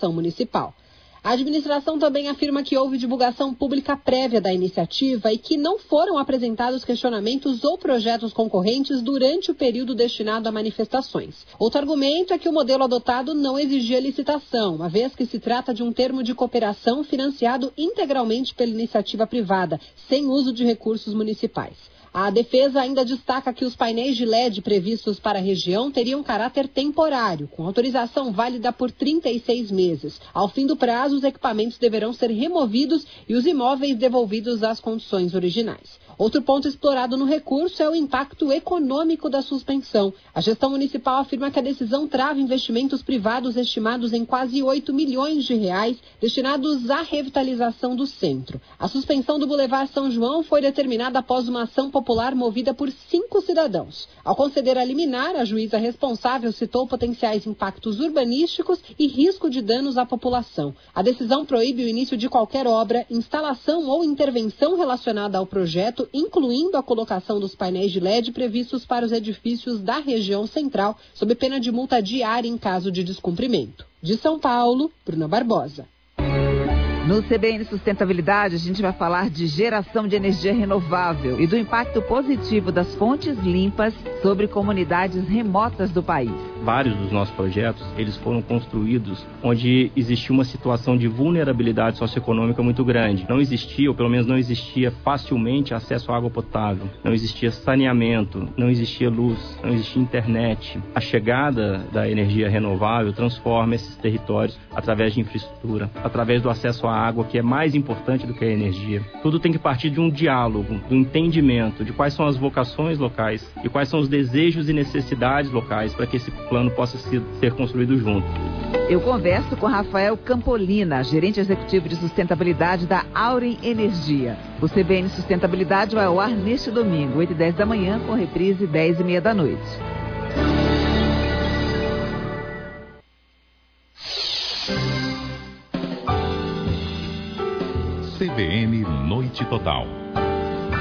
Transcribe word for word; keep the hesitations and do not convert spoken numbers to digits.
licitação municipal. A administração também afirma que houve divulgação pública prévia da iniciativa e que não foram apresentados questionamentos ou projetos concorrentes durante o período destinado a manifestações. Outro argumento é que o modelo adotado não exigia licitação, uma vez que se trata de um termo de cooperação financiado integralmente pela iniciativa privada, sem uso de recursos municipais. A defesa ainda destaca que os painéis de L E D previstos para a região teriam caráter temporário, com autorização válida por trinta e seis meses. Ao fim do prazo, os equipamentos deverão ser removidos e os imóveis devolvidos às condições originais. Outro ponto explorado no recurso é o impacto econômico da suspensão. A gestão municipal afirma que a decisão trava investimentos privados estimados em quase oito milhões de reais destinados à revitalização do centro. A suspensão do Boulevard São João foi determinada após uma ação popular movida por cinco cidadãos. Ao conceder a liminar, a juíza responsável citou potenciais impactos urbanísticos e risco de danos à população. A decisão proíbe o início de qualquer obra, instalação ou intervenção relacionada ao projeto, incluindo a colocação dos painéis de L E D previstos para os edifícios da região central, sob pena de multa diária em caso de descumprimento. De São Paulo, Bruna Barbosa. No C B N Sustentabilidade, a gente vai falar de geração de energia renovável e do impacto positivo das fontes limpas sobre comunidades remotas do país. Vários dos nossos projetos, eles foram construídos onde existia uma situação de vulnerabilidade socioeconômica muito grande. Não existia, ou pelo menos não existia facilmente acesso à água potável, não existia saneamento, não existia luz, não existia internet. A chegada da energia renovável transforma esses territórios através de infraestrutura, através do acesso à água, que é mais importante do que a energia. Tudo tem que partir de um diálogo, do entendimento de quais são as vocações locais e quais são os desejos e necessidades locais para que esse plano possa ser, ser construído junto. Eu converso com Rafael Campolina, gerente executivo de sustentabilidade da Auren Energia. O C B N Sustentabilidade vai ao ar neste domingo, oito e dez da manhã, com reprise dez e meia da noite. C B N Noite Total.